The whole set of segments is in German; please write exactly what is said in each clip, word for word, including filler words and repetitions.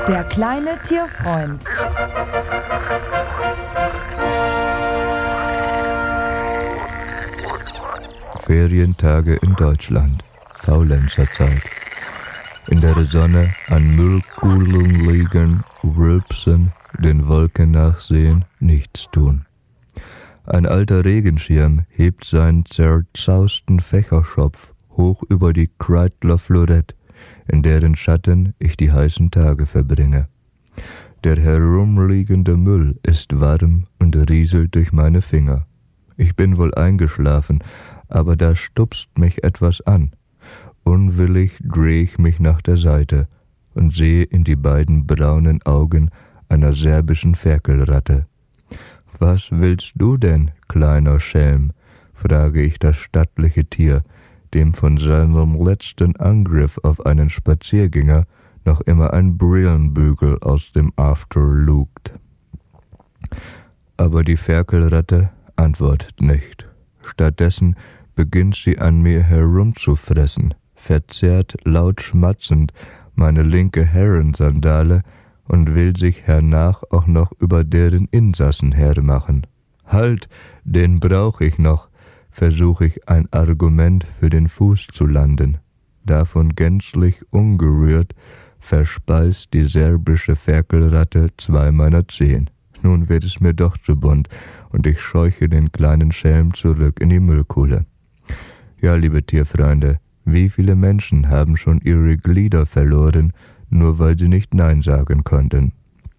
Der kleine Tierfreund. Ferientage in Deutschland, Faulenzerzeit. In der Sonne an Müllkugeln liegen, rülpsen, den Wolken nachsehen, nichts tun. Ein alter Regenschirm hebt seinen zerzausten Fächerschopf hoch über die Kreidler Florett, in deren Schatten ich die heißen Tage verbringe. Der herumliegende Müll ist warm und rieselt durch meine Finger. Ich bin wohl eingeschlafen, aber da stupst mich etwas an. Unwillig drehe ich mich nach der Seite und sehe in die beiden braunen Augen einer serbischen Ferkelratte. »Was willst du denn, kleiner Schelm?« frage ich das stattliche Tier, dem von seinem letzten Angriff auf einen Spaziergänger noch immer ein Brillenbügel aus dem After lugt. Aber die Ferkelratte antwortet nicht. Stattdessen beginnt sie an mir herumzufressen, verzerrt laut schmatzend meine linke Herrensandale und will sich hernach auch noch über deren Insassen hermachen. »Halt, den brauch ich noch«, versuche ich ein Argument für den Fuß zu landen. Davon gänzlich ungerührt verspeist die serbische Ferkelratte zwei meiner Zehen. Nun wird es mir doch zu bunt und ich scheuche den kleinen Schelm zurück in die Müllkuhle. Ja, liebe Tierfreunde, wie viele Menschen haben schon ihre Glieder verloren, nur weil sie nicht Nein sagen konnten?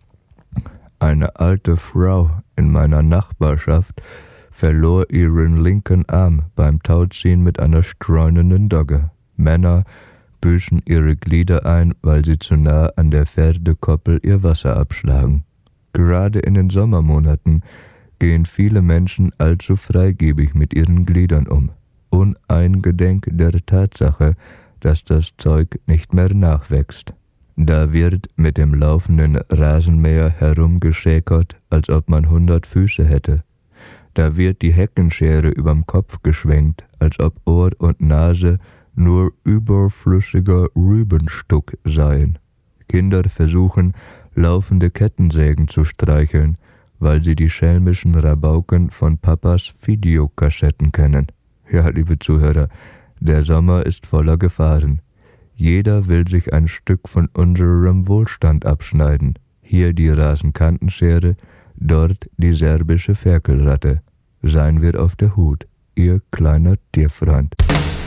Eine alte Frau in meiner Nachbarschaft verlor ihren linken Arm beim Tauziehen mit einer streunenden Dogge. Männer büßen ihre Glieder ein, weil sie zu nah an der Pferdekoppel ihr Wasser abschlagen. Gerade in den Sommermonaten gehen viele Menschen allzu freigebig mit ihren Gliedern um, uneingedenk der Tatsache, dass das Zeug nicht mehr nachwächst. Da wird mit dem laufenden Rasenmäher herumgeschäkert, als ob man hundert Füße hätte. Da wird die Heckenschere überm Kopf geschwenkt, als ob Ohr und Nase nur überflüssiger Rübenstuck seien. Kinder versuchen, laufende Kettensägen zu streicheln, weil sie die schelmischen Rabauken von Papas Videokassetten kennen. Ja, liebe Zuhörer, der Sommer ist voller Gefahren. Jeder will sich ein Stück von unserem Wohlstand abschneiden. Hier die Rasenkantenschere, dort die serbische Ferkelratte. Seien wir auf der Hut, Ihr kleiner Tierfreund.